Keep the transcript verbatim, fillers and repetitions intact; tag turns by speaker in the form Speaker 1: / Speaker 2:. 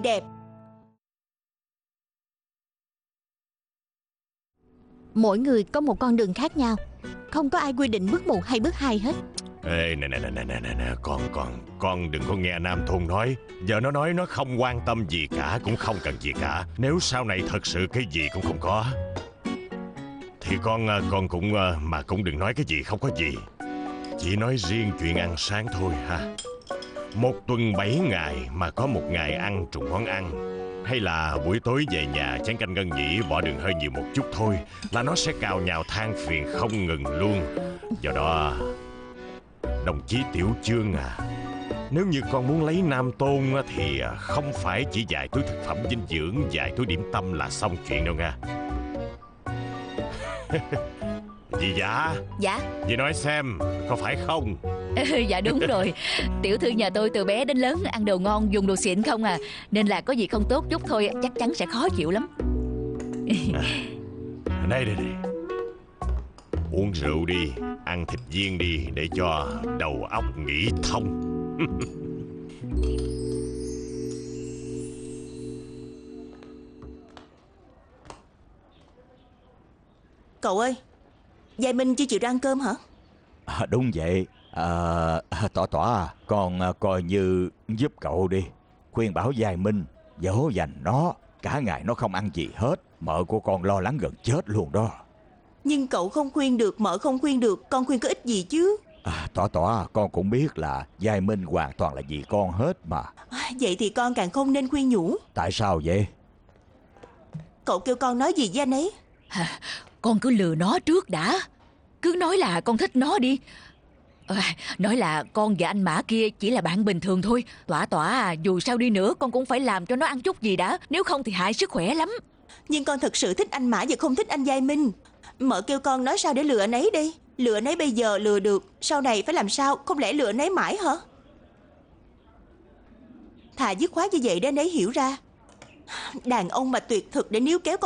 Speaker 1: đẹp.
Speaker 2: Mỗi người có một con đường khác nhau, không có ai quy định bước một hay bước hai hết.
Speaker 3: Ê nè nè nè nè nè nè Con con Con đừng có nghe Nam Thôn nói. Giờ nó nói nó không quan tâm gì cả, cũng không cần gì cả. Nếu sau này thật sự cái gì cũng không có thì con con cũng mà cũng đừng nói cái gì không có gì. Chỉ nói riêng chuyện ăn sáng thôi ha. Một tuần bảy ngày mà có một ngày ăn trùng món ăn, hay là buổi tối về nhà chén canh ngân nhĩ bỏ đường hơi nhiều một chút thôi là nó sẽ cào nhào than phiền không ngừng luôn. Do đó đồng chí Tiểu Chương à, nếu như con muốn lấy Nam Tôn thì không phải chỉ vài túi thực phẩm dinh dưỡng, vài túi điểm tâm là xong chuyện đâu nha. Dì dạ?
Speaker 4: Dạ.
Speaker 3: Dì nói xem, có phải không?
Speaker 4: Dạ đúng rồi. Tiểu thư nhà tôi từ bé đến lớn ăn đồ ngon, dùng đồ xịn không à. Nên là có gì không tốt chút thôi chắc chắn sẽ khó chịu lắm.
Speaker 3: À, đây đây đây, uống rượu đi, ăn thịt viên đi, để cho đầu óc nghĩ thông.
Speaker 1: Cậu ơi, Giai Minh chưa chịu ra ăn cơm hả?
Speaker 5: À, đúng vậy. à, Tỏa Tỏa à, con à, coi như giúp cậu đi. Khuyên bảo Giai Minh dỗ dành nó. Cả ngày nó không ăn gì hết. Mợ của con lo lắng gần chết luôn đó.
Speaker 1: Nhưng cậu không khuyên được, mợ không khuyên được, con khuyên có ích gì chứ?
Speaker 5: à, Tỏa Tỏa, con cũng biết là Giai Minh hoàn toàn là vì con hết mà.
Speaker 1: À, vậy thì con càng không nên khuyên nhủ.
Speaker 5: Tại sao vậy?
Speaker 1: Cậu kêu con nói gì với anh ấy?
Speaker 4: À, con cứ lừa nó trước đã. Cứ nói là con thích nó đi. À, nói là con và anh Mã kia chỉ là bạn bình thường thôi. Tỏa Tỏa à, dù sao đi nữa con cũng phải làm cho nó ăn chút gì đã. Nếu không thì hại sức khỏe lắm.
Speaker 1: Nhưng con thật sự thích anh Mã và không thích anh Giai Minh. Mợ kêu con nói sao để lừa anh ấy đi. Lừa anh ấy bây giờ lừa được, sau này phải làm sao? Không lẽ lừa anh ấy mãi hả? Thà dứt khoát như vậy để anh ấy hiểu ra. Đàn ông mà tuyệt thực để níu kéo con